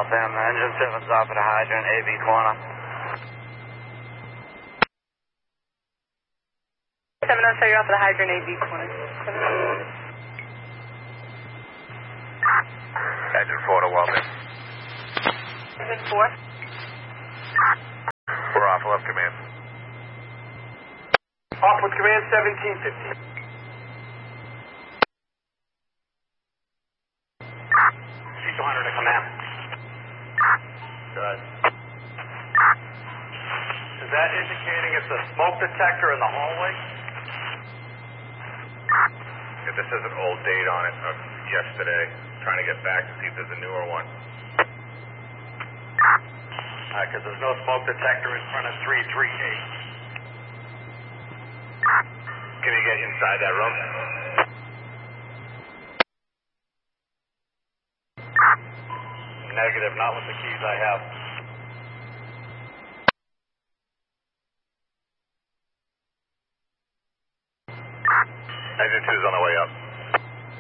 Waltham. Engine 7's off at a hydrant, AB corner. 707, you're off at the hydrant, AB corner. Engine 4 to Waltham. Engine 4. We're off, left command. Off with command 1750. C200 to command. Good. Is that indicating it's a smoke detector in the hallway? Yeah, this has an old date on it of yesterday. Trying to get back to see if there's a newer one. Because there's no smoke detector in front of 338. Can you get inside that room? Negative, not with the keys I have. Engine 2's on the way up.